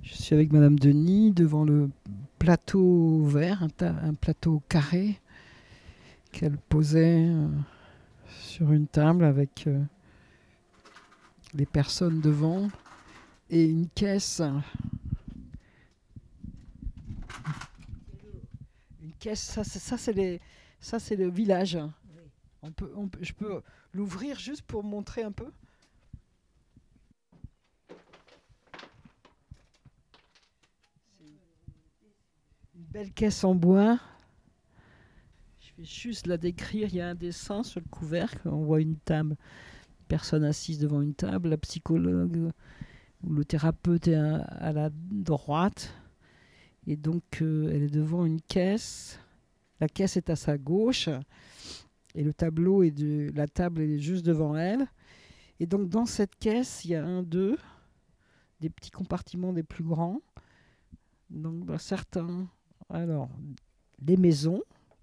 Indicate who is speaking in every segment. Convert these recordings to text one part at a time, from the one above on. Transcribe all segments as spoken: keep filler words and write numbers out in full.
Speaker 1: Je suis avec Madame Denis devant le plateau vert, un, ta- un plateau carré qu'elle posait euh, sur une table avec euh, les personnes devant et une caisse. Une caisse, ça, c'est, ça, c'est, les, ça, c'est le village.
Speaker 2: Oui.
Speaker 1: On peut, on peut- je peux l'ouvrir juste pour montrer un peu. C'est une belle caisse en bois. Je vais juste la décrire. Il y a un dessin sur le couvercle. On voit une table, une personne assise devant une table, la psychologue ou le thérapeute est à, à la droite. Et donc, euh, elle est devant une caisse. La caisse est à sa gauche. Et le tableau est de, la table est juste devant elle. Et donc, dans cette caisse, il y a un, deux, des petits compartiments des plus grands. Donc, dans certains, alors, des maisons.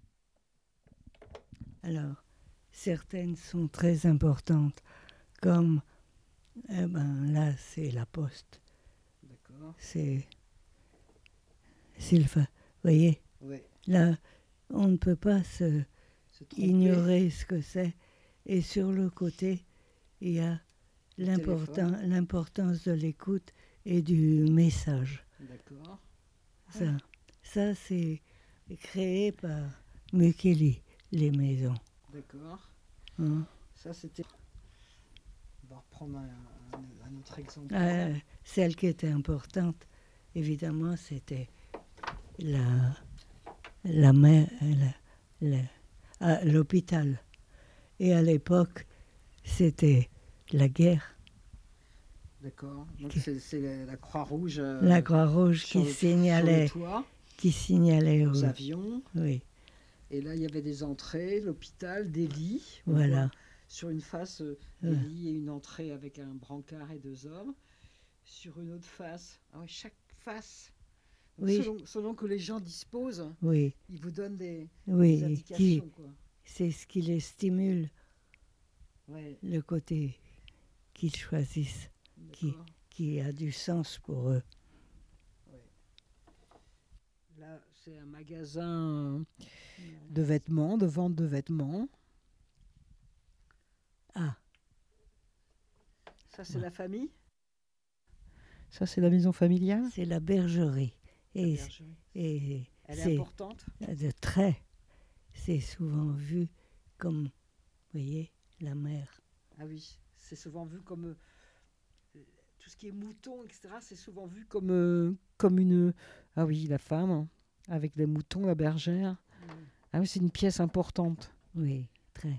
Speaker 2: Alors, certaines sont très importantes, comme eh ben, là, c'est la poste.
Speaker 1: D'accord.
Speaker 2: C'est, c'est le fa- Vous voyez,
Speaker 1: Oui.
Speaker 2: là, on ne peut pas se
Speaker 1: Se tromper.
Speaker 2: ignorer ce que c'est. Et sur le côté, il y a
Speaker 1: Le
Speaker 2: l'importan-
Speaker 1: téléphone.
Speaker 2: l'importance de l'écoute et du message.
Speaker 1: D'accord.
Speaker 2: Ça, ça c'est créé par Mukeli, les maisons.
Speaker 1: D'accord.
Speaker 2: Hein.
Speaker 1: Ça, c'était. On va reprendre un, un- un autre exemple.
Speaker 2: Euh, celle qui était importante, évidemment, c'était la, la mère, la- la- ah, l'hôpital. Et à l'époque, c'était la guerre.
Speaker 1: D'accord. Donc,
Speaker 2: Qui-
Speaker 1: c'est, c'est la, la Croix-Rouge. euh,
Speaker 2: La Croix-Rouge
Speaker 1: sur
Speaker 2: qui
Speaker 1: le,
Speaker 2: signalait,
Speaker 1: sur le toit,
Speaker 2: qui signalait
Speaker 1: aux
Speaker 2: aux-
Speaker 1: avions.
Speaker 2: oui,
Speaker 1: Et là, il y avait des entrées, l'hôpital, des lits. On
Speaker 2: voilà.
Speaker 1: voit sur une face, euh, des
Speaker 2: Ouais.
Speaker 1: lits et une entrée avec un brancard et deux hommes. Sur une autre face, ah ouais, chaque face, donc
Speaker 2: Oui.
Speaker 1: selon, selon que les gens disposent,
Speaker 2: Oui,
Speaker 1: ils vous donnent des, des
Speaker 2: oui, qui,
Speaker 1: indications. Quoi.
Speaker 2: c'est ce qui les stimule,
Speaker 1: Ouais,
Speaker 2: le côté qu'ils choisissent, qui,
Speaker 1: d'accord.
Speaker 2: qui a du sens pour eux.
Speaker 1: Ouais. Là, c'est un magasin de vêtements, de vente de vêtements.
Speaker 2: Ah,
Speaker 1: Ça, c'est
Speaker 2: Ouais.
Speaker 1: la famille. Ça, c'est la maison familiale.
Speaker 2: c'est la bergerie.
Speaker 1: La
Speaker 2: Et,
Speaker 1: bergerie.
Speaker 2: et
Speaker 1: Elle est
Speaker 2: c'est
Speaker 1: importante.
Speaker 2: de trait. C'est souvent vu comme, vous voyez, la mer.
Speaker 1: Ah oui, c'est souvent vu comme euh, tout ce qui est mouton, et cetera. C'est souvent vu comme euh, comme une ah oui, la femme avec les moutons, la bergère. Ah oui, c'est une pièce importante.
Speaker 2: Oui, très.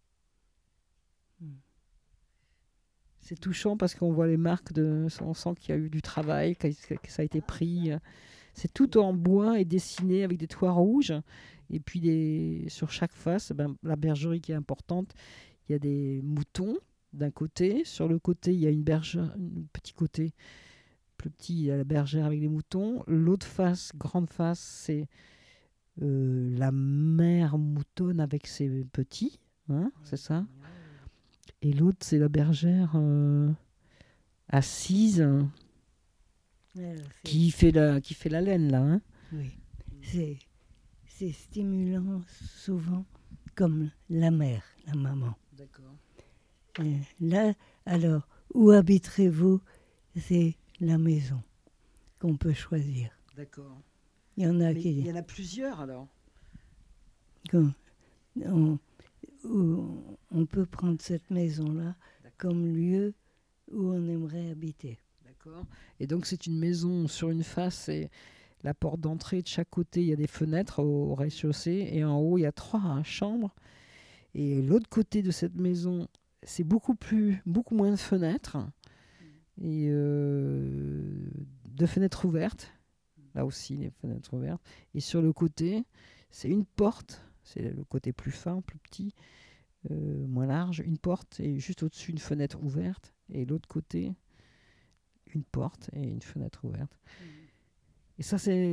Speaker 1: C'est touchant parce qu'on voit les marques de, on sent qu'il y a eu du travail, que que ça a été pris. C'est tout en bois et dessiné avec des toits rouges. Et puis des, sur chaque face, ben, la bergerie qui est importante, il y a des moutons d'un côté. Sur le côté, il y a une bergère, un petit côté plus petit, il y a la bergère avec les moutons. L'autre face, grande face, c'est euh, la mère moutonne avec ses petits. Hein, c'est ça. Et l'autre, c'est la bergère euh, assise
Speaker 2: Alors, c'est-
Speaker 1: qui fait la, qui fait la laine, là. Hein.
Speaker 2: oui, c'est, c'est stimulant souvent comme la mère, la maman.
Speaker 1: D'accord.
Speaker 2: Euh, là, alors, où habiterez-vous? C'est la maison qu'on peut choisir.
Speaker 1: D'accord.
Speaker 2: Il y en a
Speaker 1: Mais
Speaker 2: qui
Speaker 1: il y en a plusieurs, alors.
Speaker 2: qu'on- on, où on peut prendre cette maison-là
Speaker 1: D'accord.
Speaker 2: comme lieu où on aimerait habiter.
Speaker 1: D'accord. Et donc, c'est une maison sur une face et la porte d'entrée de chaque côté, il y a des fenêtres au, au rez-de-chaussée. Et en haut, il y a trois chambres. Et l'autre côté de cette maison, c'est beaucoup, plus, beaucoup moins de fenêtres. Et euh, deux fenêtres ouvertes. Là aussi, les fenêtres ouvertes. Et sur le côté, c'est une porte. C'est le côté plus fin, plus petit, euh, moins large. Une porte et juste au-dessus, une fenêtre ouverte. Et l'autre côté, une porte et une fenêtre ouverte. Et ça, c'est